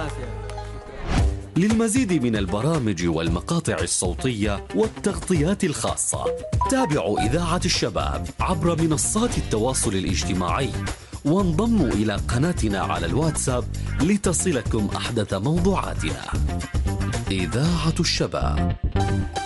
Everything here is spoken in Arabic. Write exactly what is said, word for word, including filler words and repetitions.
العافية. للمزيد من البرامج والمقاطع الصوتية والتغطيات الخاصة تابعوا إذاعة الشباب عبر منصات التواصل الاجتماعي وانضموا إلى قناتنا على الواتساب لتصلكم أحدث موضوعاتنا. إذاعة الشباب.